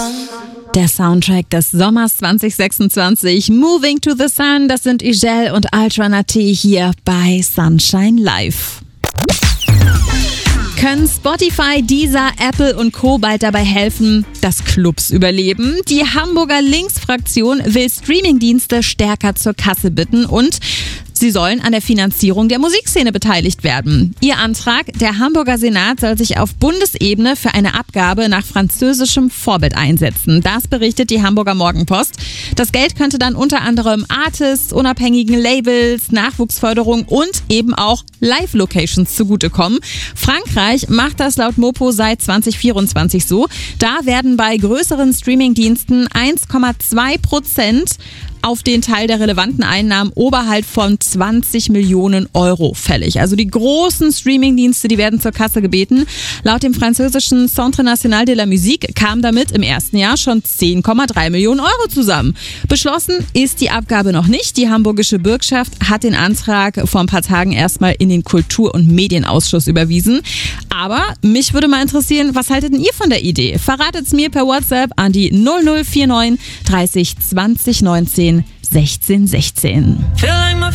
Der Soundtrack des Sommers 2026, Moving to the Sun, das sind Igel und Ultra Naté hier bei Sunshine Live. Können Spotify, Deezer, Apple und Co. bald dabei helfen, dass Clubs überleben? Die Hamburger Linksfraktion will Streamingdienste stärker zur Kasse bitten und sie sollen an der Finanzierung der Musikszene beteiligt werden. Ihr Antrag, der Hamburger Senat soll sich auf Bundesebene für eine Abgabe nach französischem Vorbild einsetzen. Das berichtet die Hamburger Morgenpost. Das Geld könnte dann unter anderem Artists, unabhängigen Labels, Nachwuchsförderung und eben auch Live-Locations zugutekommen. Frankreich macht das laut Mopo seit 2024 so. Da werden bei größeren Streamingdiensten 1,2% auf den Teil der relevanten Einnahmen oberhalb von 20 Millionen Euro fällig. Also die großen Streamingdienste, die werden zur Kasse gebeten. Laut dem französischen Centre National de la Musique kam damit im ersten Jahr schon 10,3 Millionen Euro zusammen. Beschlossen ist die Abgabe noch nicht. Die hamburgische Bürgschaft hat den Antrag vor ein paar Tagen erstmal in den Kultur- und Medienausschuss überwiesen. Aber mich würde mal interessieren, was haltet denn ihr von der Idee? Verratet's mir per WhatsApp an die 0049 30 20 19 16 16.